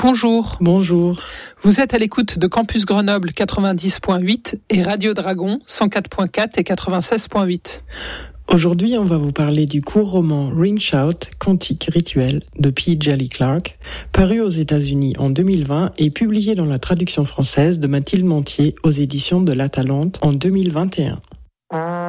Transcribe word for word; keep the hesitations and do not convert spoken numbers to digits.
Bonjour. Bonjour. Vous êtes à l'écoute de Campus Grenoble quatre-vingt-dix point huit et Radio Dragon cent quatre point quatre et quatre-vingt-seize point huit. Aujourd'hui, on va vous parler du court roman Ring Shout, Cantique rituel de P. Djeli Clark, paru aux États-Unis en deux mille vingt et publié dans la traduction française de Mathilde Montier aux éditions de La Talente en deux mille vingt et un.